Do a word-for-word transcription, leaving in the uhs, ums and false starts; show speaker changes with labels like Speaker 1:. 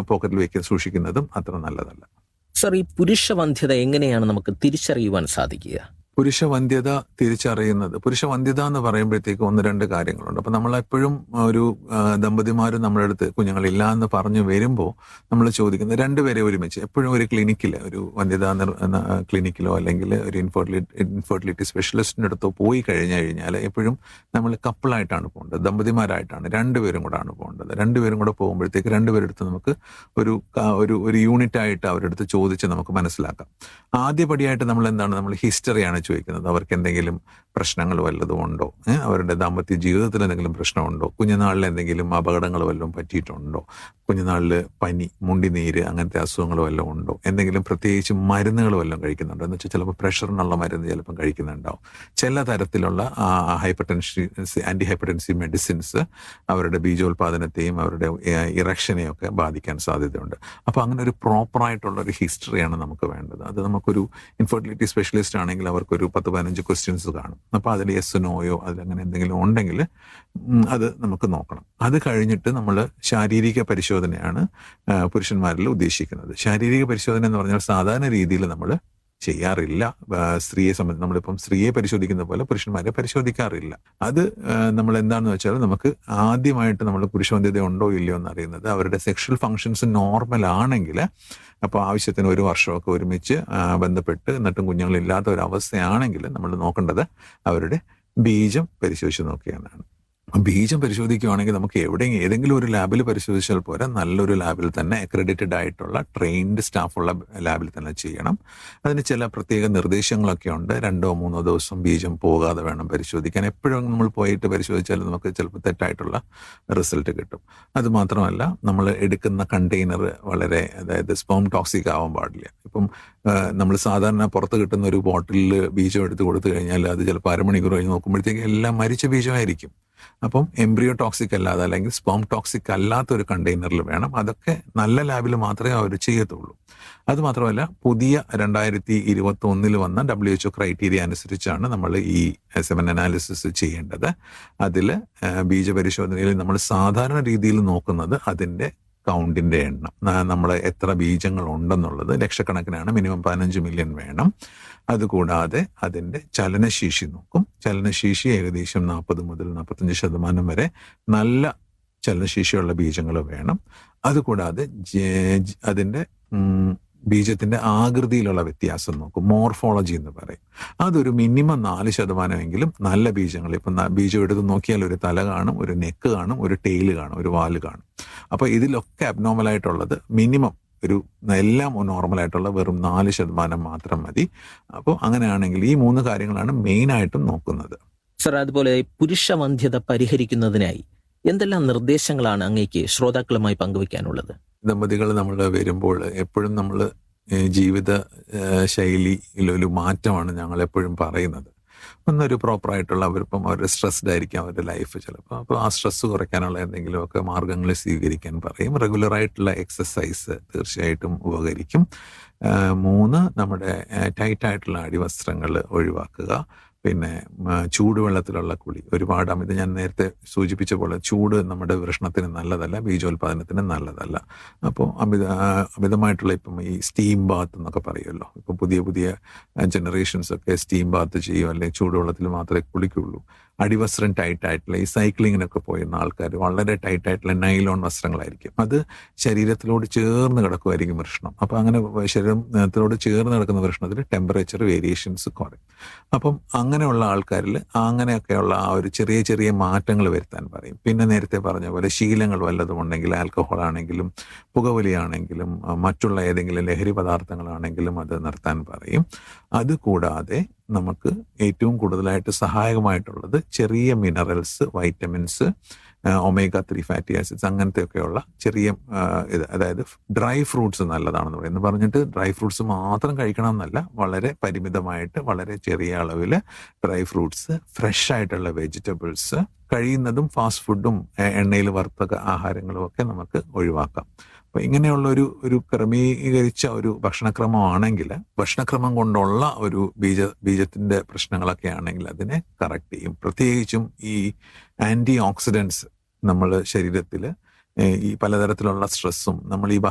Speaker 1: പോക്കറ്റിൽ വെക്കാൻ സൂക്ഷിക്കുന്നതും അത്ര നല്ലതല്ല.
Speaker 2: സർ, ഈ പുരുഷവന്ധ്യത എങ്ങനെയാണ് നമുക്ക് തിരിച്ചറിയുവാൻ സാധിക്കുക?
Speaker 1: പുരുഷവന്ധ്യത തിരിച്ചറിയുന്നത്, പുരുഷവന്ധ്യത എന്ന് പറയുമ്പോഴത്തേക്ക് ഒന്ന് രണ്ട് കാര്യങ്ങളുണ്ട്. അപ്പം നമ്മളെപ്പോഴും ഒരു ദമ്പതിമാർ നമ്മുടെ അടുത്ത് കുഞ്ഞുങ്ങളില്ല എന്ന് പറഞ്ഞു വരുമ്പോൾ നമ്മൾ ചോദിക്കുന്നത് രണ്ടുപേരെ ഒരുമിച്ച് എപ്പോഴും ഒരു ക്ലിനിക്കിൽ, ഒരു വന്ധ്യതാ ക്ലിനിക്കിലോ അല്ലെങ്കിൽ ഒരു ഇൻഫെർട്ടിലിറ്റി ഇൻഫെർട്ടിലിറ്റി സ്പെഷ്യലിസ്റ്റിൻ്റെ അടുത്തോ പോയി കഴിഞ്ഞു കഴിഞ്ഞാൽ എപ്പോഴും നമ്മൾ കപ്പിളായിട്ടാണ് പോകേണ്ടത്, ദമ്പതിമാരായിട്ടാണ്, രണ്ടുപേരും കൂടെ ആണ് പോകേണ്ടത്. രണ്ടുപേരും കൂടെ പോകുമ്പോഴത്തേക്ക് രണ്ടുപേരുടെ അടുത്ത് നമുക്ക് ഒരു ഒരു ഒരു യൂണിറ്റായിട്ട് അവരുടെ അടുത്ത് ചോദിച്ച് നമുക്ക് മനസ്സിലാക്കാം. ആദ്യപടിയായിട്ട് നമ്മൾ എന്താണ്, നമ്മൾ ഹിസ്റ്ററിയാണ് ചോദിക്കുന്നത്. അവർക്ക് എന്തെങ്കിലും പ്രശ്നങ്ങൾ വല്ലതും ഉണ്ടോ, അവരുടെ ദാമ്പത്യ ജീവിതത്തിൽ എന്തെങ്കിലും പ്രശ്നമുണ്ടോ, കുഞ്ഞുനാളിൽ എന്തെങ്കിലും അപകടങ്ങൾ വല്ലതും പറ്റിയിട്ടുണ്ടോ, കുഞ്ഞുനാളിൽ പനി, മുണ്ടിനീര്, അങ്ങനത്തെ അസുഖങ്ങൾ വല്ലതും ഉണ്ടോ, എന്തെങ്കിലും പ്രത്യേകിച്ച് മരുന്നുകൾ വല്ലതും കഴിക്കുന്നുണ്ടോ എന്ന് വെച്ചാൽ ചിലപ്പോൾ പ്രഷറിനുള്ള മരുന്ന് ചിലപ്പം കഴിക്കുന്നുണ്ടാവും. ചില തരത്തിലുള്ള hyper tension anti hypertensive medicines അവരുടെ ബീജോത്പാദനത്തെയും അവരുടെ ഇറക്ഷനെയും ഒക്കെ ബാധിക്കാൻ സാധ്യതയുണ്ട്. അപ്പോൾ അങ്ങനെ ഒരു പ്രോപ്പറായിട്ടുള്ള ഒരു ഹിസ്റ്ററിയാണ് നമുക്ക് വേണ്ടത്. അത് നമുക്കൊരു ഇൻഫെർട്ടിലിറ്റി സ്പെഷ്യലിസ്റ്റ് ആണെങ്കിൽ അവർക്കൊരു പത്ത് പതിനഞ്ച് ക്വസ്റ്റ്യൻസ് കാണും. അപ്പോൾ അതിൽ യെസ് നോയോ അതിലങ്ങനെ എന്തെങ്കിലും ഉണ്ടെങ്കിൽ അത് നമുക്ക് നോക്കണം. അത് കഴിഞ്ഞിട്ട് നമ്മൾ ശാരീരിക പരിശോധനയാണ് പുരുഷന്മാരിൽ ഉദ്ദേശിക്കുന്നത്. ശാരീരിക പരിശോധന എന്ന് പറഞ്ഞാൽ സാധാരണ രീതിയിൽ നമ്മൾ ചെയ്യാറില്ല. സ്ത്രീയെ സംബന്ധിച്ച് നമ്മളിപ്പം സ്ത്രീയെ പരിശോധിക്കുന്ന പോലെ പുരുഷന്മാരെ പരിശോധിക്കാറില്ല. അത് നമ്മൾ എന്താണെന്ന് വെച്ചാൽ നമുക്ക് ആദ്യമായിട്ട് നമ്മൾ പുരുഷവന്ധ്യത ഉണ്ടോ ഇല്ലയോ എന്ന് അറിയുന്നത് അവരുടെ സെക്ഷൽ ഫങ്ഷൻസ് നോർമൽ ആണെങ്കിൽ, അപ്പോൾ ആവശ്യത്തിന് ഒരു വർഷമൊക്കെ ഒരുമിച്ച് ബന്ധപ്പെട്ട് എന്നിട്ടും കുഞ്ഞുങ്ങളില്ലാത്ത ഒരു അവസ്ഥയാണെങ്കിൽ നമ്മൾ നോക്കേണ്ടത് അവരുടെ ബീജം പരിശോധിച്ച് നോക്കിയാലാണ്. ബീജം പരിശോധിക്കുകയാണെങ്കിൽ നമുക്ക് എവിടെയും ഏതെങ്കിലും ഒരു ലാബിൽ പരിശോധിച്ചാൽ പോരാ, നല്ലൊരു ലാബിൽ തന്നെ അക്രഡിറ്റഡ് ആയിട്ടുള്ള ട്രെയിൻഡ് സ്റ്റാഫുള്ള ലാബിൽ തന്നെ ചെയ്യണം. അതിന് ചില പ്രത്യേക നിർദ്ദേശങ്ങളൊക്കെ ഉണ്ട്. രണ്ടോ മൂന്നോ ദിവസം ബീജം പോകാതെ വേണം പരിശോധിക്കാൻ. എപ്പോഴും നമ്മൾ പോയിട്ട് പരിശോധിച്ചാൽ നമുക്ക് ചിലപ്പോൾ തെറ്റായിട്ടുള്ള റിസൾട്ട് കിട്ടും. അതുമാത്രമല്ല, നമ്മൾ എടുക്കുന്ന കണ്ടെയ്നർ വളരെ, അതായത് സ്പേം ടോക്സിക് ആവാൻ പാടില്ല. ഇപ്പം നമ്മൾ സാധാരണ പുറത്ത് കിട്ടുന്ന ഒരു ബോട്ടിലിൽ ബീജം എടുത്ത് കൊടുത്തു കഴിഞ്ഞാൽ അത് ചിലപ്പോൾ അരമണിക്കൂർ കഴിഞ്ഞ് നോക്കുമ്പോഴത്തേക്ക് എല്ലാം മരിച്ച ബീജമായിരിക്കും. അപ്പം എംബ്രിയോ ടോക്സിക് അല്ലാതെ അല്ലെങ്കിൽ സ്പേം ടോക്സിക് അല്ലാത്ത ഒരു കണ്ടെയ്നറിൽ വേണം. അതൊക്കെ നല്ല ലാബിൽ മാത്രമേ അവർ ചെയ്യത്തുള്ളൂ. അതുമാത്രമല്ല, പുതിയ രണ്ടായിരത്തി ഇരുപത്തി ഒന്നിൽ വന്ന ഡബ്ല്യു എച്ച് ഒ ക്രൈറ്റീരിയ അനുസരിച്ചാണ് നമ്മൾ ഈ സെമൻ അനാലിസിസ് ചെയ്യേണ്ടത്. അതിൽ ബീജപരിശോധനയിൽ നമ്മൾ സാധാരണ രീതിയിൽ നോക്കുന്നത് അതിൻ്റെ കൗണ്ടിൻ്റെ എണ്ണം, നമ്മൾ എത്ര ബീജങ്ങൾ ഉണ്ടെന്നുള്ളത് ലക്ഷക്കണക്കിനാണ്, മിനിമം പതിനഞ്ച് മില്യൺ വേണം. അതുകൂടാതെ അതിൻ്റെ ചലനശേഷി നോക്കും. ചലനശേഷി ഏകദേശം നാൽപ്പത് മുതൽ നാൽപ്പത്തഞ്ച് ശതമാനം വരെ നല്ല ചലനശേഷിയുള്ള ബീജങ്ങൾ വേണം. അതുകൂടാതെ അതിൻ്റെ ബീജത്തിൻ്റെ ആകൃതിയിലുള്ള വ്യത്യാസം നോക്കും, മോർഫോളജി എന്ന് പറയും. അതൊരു മിനിമം നാല് ശതമാനമെങ്കിലും നല്ല ബീജങ്ങൾ, ഇപ്പം ബീജം എടുത്ത് നോക്കിയാൽ ഒരു തല കാണും, ഒരു നെക്ക് കാണും, ഒരു ടെയില് കാണും, ഒരു വാല് കാണും. അപ്പോൾ ഇതിലൊക്കെ അബ്നോർമലായിട്ടുള്ളത് മിനിമം ഒരു എല്ലാം നോർമലായിട്ടുള്ള വെറും നാല് ശതമാനം മാത്രം മതി. അപ്പോൾ അങ്ങനെയാണെങ്കിൽ ഈ മൂന്ന് കാര്യങ്ങളാണ് മെയിനായിട്ടും നോക്കുന്നത്.
Speaker 2: സർ, അതുപോലെ പുരുഷവന്ധ്യത പരിഹരിക്കുന്നതിനായി എന്തെല്ലാം നിർദ്ദേശങ്ങളാണ് അങ്ങേക്ക് ശ്രോതാക്കളുമായി പങ്കുവയ്ക്കാനുള്ളത്?
Speaker 1: ദമ്പതികൾ നമ്മൾ വരുമ്പോൾ എപ്പോഴും നമ്മൾ ജീവിത ശൈലിയിലൊരു മാറ്റമാണ് ഞങ്ങൾ എപ്പോഴും പറയുന്നത്. ഒന്നൊരു പ്രോപ്പറായിട്ടുള്ള, അവരിപ്പം അവർ സ്ട്രെസ്ഡ് ആയിരിക്കും അവരുടെ ലൈഫ് ചിലപ്പോൾ. അപ്പോൾ ആ സ്ട്രെസ്സ് കുറയ്ക്കാനുള്ള എന്തെങ്കിലുമൊക്കെ മാർഗങ്ങൾ സ്വീകരിക്കാൻ പറയും. റെഗുലറായിട്ടുള്ള എക്സസൈസ് തീർച്ചയായിട്ടും ഉപകരിക്കും. മൂന്ന്, നമ്മുടെ ടൈറ്റായിട്ടുള്ള അടിവസ്ത്രങ്ങൾ ഒഴിവാക്കുക. പിന്നെ ചൂടുവെള്ളത്തിലുള്ള കുളി, ഒരുപാട് അമിത, ഞാൻ നേരത്തെ സൂചിപ്പിച്ച പോലെ ചൂട് നമ്മുടെ വൃഷണത്തിന് നല്ലതല്ല, ബീജോത്പാദനത്തിന് നല്ലതല്ല. അപ്പോൾ അമിത അമിതമായിട്ടുള്ള ഇപ്പം ഈ സ്റ്റീം ബാത്ത് എന്നൊക്കെ പറയുമല്ലോ, ഇപ്പം പുതിയ പുതിയ ജനറേഷൻസ് ഒക്കെ സ്റ്റീം ബാത്ത് ചെയ്യും, അല്ലെങ്കിൽ ചൂടുവെള്ളത്തിൽ മാത്രമേ കുളിക്കുള്ളൂ. അടിവസ്ത്രം ടൈറ്റായിട്ടുള്ള, ഈ സൈക്ലിങ്ങിനൊക്കെ പോയിരുന്ന ആൾക്കാർ വളരെ ടൈറ്റായിട്ടുള്ള നൈലോൺ വസ്ത്രങ്ങളായിരിക്കും. അത് ശരീരത്തിലോട് ചേർന്ന് കിടക്കുമായിരിക്കും വൃഷണം. അപ്പോൾ അങ്ങനെ ശരീരത്തിലോട് ചേർന്ന് കിടക്കുന്ന വൃഷണത്തിൽ ടെമ്പറേച്ചർ വേരിയേഷൻസ് കുറയും. അപ്പം അങ്ങനെയുള്ള ആൾക്കാരിൽ അങ്ങനെയൊക്കെയുള്ള ആ ഒരു ചെറിയ ചെറിയ മാറ്റങ്ങൾ വരുത്താൻ പറയും. പിന്നെ നേരത്തെ പറഞ്ഞ പോലെ ശീലങ്ങൾ വല്ലതും ഉണ്ടെങ്കിൽ, ആൽക്കഹോൾ ആണെങ്കിലും പുകവലിയാണെങ്കിലും മറ്റുള്ള ഏതെങ്കിലും ലഹരി പദാർത്ഥങ്ങളാണെങ്കിലും അത് നിർത്താൻ പറയും. അതുകൂടാതെ നമുക്ക് ഏറ്റവും കൂടുതലായിട്ട് സഹായകമായിട്ടുള്ളത് ചെറിയ minerals, vitamins, omega three fatty acids, അങ്ങനത്തെയൊക്കെയുള്ള ചെറിയ ഇത്, അതായത് ഡ്രൈ ഫ്രൂട്ട്സ് നല്ലതാണെന്ന് പറയുന്നത് പറഞ്ഞിട്ട് ഡ്രൈ ഫ്രൂട്ട്സ് മാത്രം കഴിക്കണം എന്നല്ല, വളരെ പരിമിതമായിട്ട് വളരെ ചെറിയ അളവിൽ ഡ്രൈ ഫ്രൂട്ട്സ്, ഫ്രഷ് ആയിട്ടുള്ള വെജിറ്റബിൾസ്, കഴിയുന്നതും ഫാസ്റ്റ് ഫുഡും എണ്ണയിൽ വറുത്ത ആഹാരങ്ങളും ഒക്കെ നമുക്ക് ഒഴിവാക്കാം. അപ്പോൾ ഇങ്ങനെയുള്ള ഒരു ഒരു ക്രമീകരിച്ച ഒരു ഭക്ഷണക്രമമാണെങ്കിൽ, ഭക്ഷണക്രമം കൊണ്ടുള്ള ഒരു ബീജ ബീജത്തിൻ്റെ പ്രശ്നങ്ങളൊക്കെ ആണെങ്കിൽ അതിനെ കറക്റ്റ് ചെയ്യും. പ്രത്യേകിച്ചും ഈ ആൻറ്റി ഓക്സിഡൻസ് നമ്മൾ ശരീരത്തിൽ ഈ പലതരത്തിലുള്ള സ്ട്രെസ്സും നമ്മൾ ഈ